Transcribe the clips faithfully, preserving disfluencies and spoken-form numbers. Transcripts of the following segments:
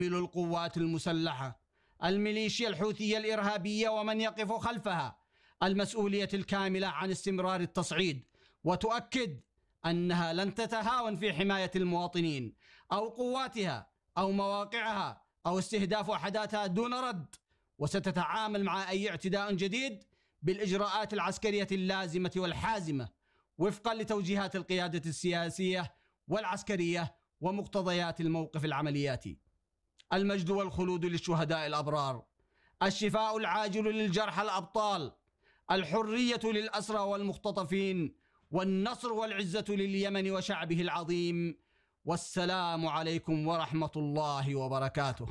القوات المسلحة، الميليشيا الحوثية الإرهابية ومن يقف خلفها المسؤولية الكاملة عن استمرار التصعيد، وتؤكد أنها لن تتهاون في حماية المواطنين أو قواتها أو مواقعها أو استهداف وحداتها دون رد، وستتعامل مع أي اعتداء جديد بالإجراءات العسكرية اللازمة والحازمة وفقا لتوجيهات القيادة السياسية والعسكرية ومقتضيات الموقف العملياتي. المجد والخلود للشهداء الأبرار، الشفاء العاجل للجرحى الأبطال، الحرية للأسرى والمختطفين، والنصر والعزة لليمن وشعبه العظيم. والسلام عليكم ورحمة الله وبركاته.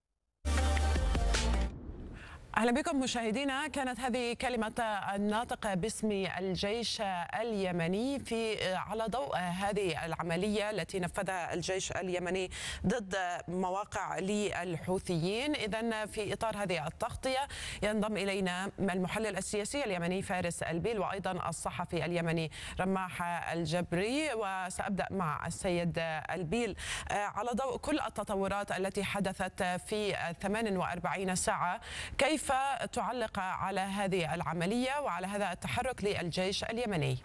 أهلا بكم مشاهدينا. كانت هذه كلمة الناطق باسم الجيش اليمني في على ضوء هذه العملية التي نفذها الجيش اليمني ضد مواقع للحوثيين. إذن في إطار هذه التغطية ينضم إلينا المحلل السياسي اليمني فارس البيل وأيضا الصحفي اليمني رماح الجبري. وسأبدأ مع السيد البيل على ضوء كل التطورات التي حدثت في ثمان وأربعين ساعة، كيف تعلق على هذه العملية وعلى هذا التحرك للجيش اليمني؟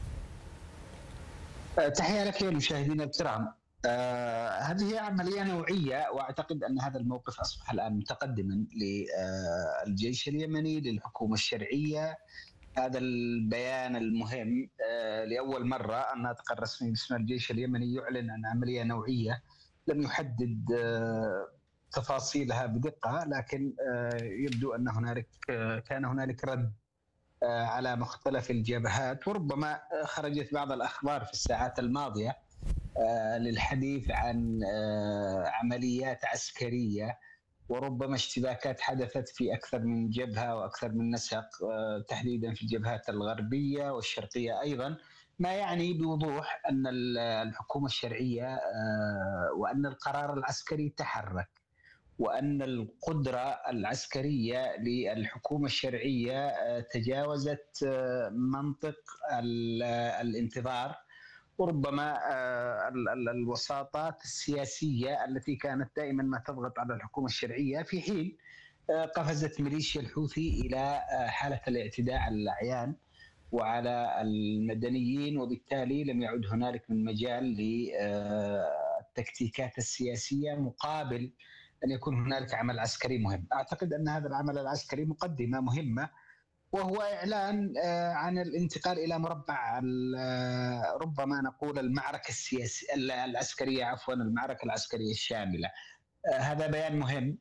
تحية لك للمشاهدين الكرام. آه هذه عملية نوعية، وأعتقد أن هذا الموقف أصبح الآن متقدما للجيش اليمني للحكومة الشرعية. هذا البيان المهم آه لأول مرة الناطق الرسمي باسم الجيش اليمني يعلن عن عملية نوعية، لم يحدد آه تفاصيلها بدقة، لكن يبدو أن هنالك كان هنالك رد على مختلف الجبهات، وربما خرجت بعض الأخبار في الساعات الماضية للحديث عن عمليات عسكرية وربما اشتباكات حدثت في أكثر من جبهة وأكثر من نسق، تحديدا في الجبهات الغربية والشرقية أيضا، ما يعني بوضوح أن الحكومة الشرعية وأن القرار العسكري تحرك، وأن القدرة العسكرية للحكومة الشرعية تجاوزت منطق الانتظار وربما الوساطات السياسية التي كانت دائما ما تضغط على الحكومة الشرعية، في حين قفزت ميليشيا الحوثي إلى حالة الاعتداء على الأعيان وعلى المدنيين، وبالتالي لم يعد هنالك من مجال للتكتيكات السياسية مقابل أن يكون هنالك عمل عسكري مهم. أعتقد أن هذا العمل العسكري مقدمة مهمة، وهو إعلان عن الانتقال إلى مربع ربما نقول المعركة السياسية العسكرية عفوا المعركة العسكرية الشاملة. هذا بيان مهم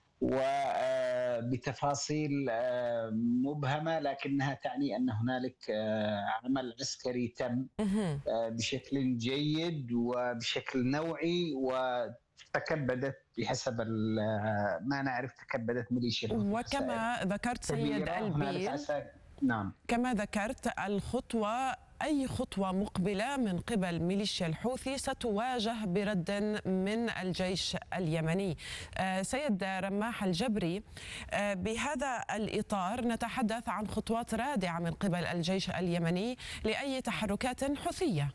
وبتفاصيل مبهمة، لكنها تعني أن هنالك عمل عسكري تم بشكل جيد وبشكل نوعي، وتكبدت بحسب ما نعرف تكبدت ميليشيا الحوثي. وكما ذكرت سيد البيل، نعم كما ذكرت الخطوة أي خطوة مقبلة من قبل ميليشيا الحوثي ستواجه برد من الجيش اليمني. سيد رماح الجبري، بهذا الإطار نتحدث عن خطوات رادعة من قبل الجيش اليمني لأي تحركات حوثية.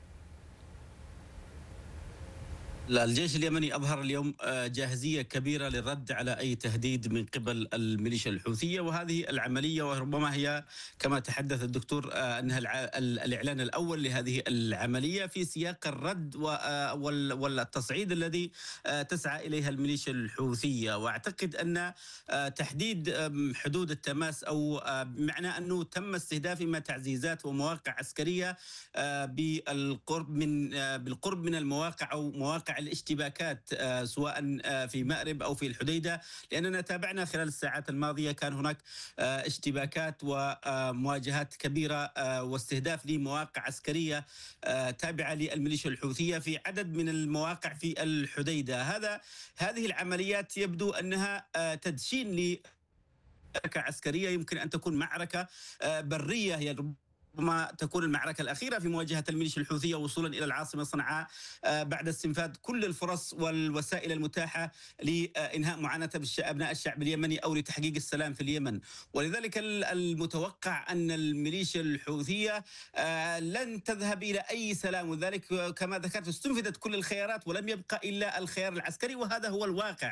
الجيش اليمني أظهر اليوم جاهزية كبيرة للرد على أي تهديد من قبل الميليشيا الحوثية، وهذه العملية وربما هي كما تحدث الدكتور أنها الإعلان الأول لهذه العملية في سياق الرد والتصعيد الذي تسعى إليها الميليشيا الحوثية. وأعتقد أن تحديد حدود التماس أو بمعنى أنه تم استهداف إما تعزيزات ومواقع عسكرية بالقرب من بالقرب من المواقع أو مواقع الاشتباكات سواء في مأرب أو في الحديدة، لأننا تابعنا خلال الساعات الماضية كان هناك اشتباكات ومواجهات كبيرة واستهداف لمواقع عسكرية تابعة للميليشيا الحوثية في عدد من المواقع في الحديدة. هذا هذه العمليات يبدو أنها تدشين لمعركة عسكرية، يمكن أن تكون معركة برية هي ربما تكون المعركة الأخيرة في مواجهة الميليشيا الحوثية وصولا إلى العاصمة صنعاء بعد استنفاذ كل الفرص والوسائل المتاحة لإنهاء معاناة أبناء الشعب اليمني أو لتحقيق السلام في اليمن. ولذلك المتوقع أن الميليشيا الحوثية لن تذهب إلى أي سلام، وذلك كما ذكرت استنفذت كل الخيارات ولم يبقى إلا الخيار العسكري، وهذا هو الواقع.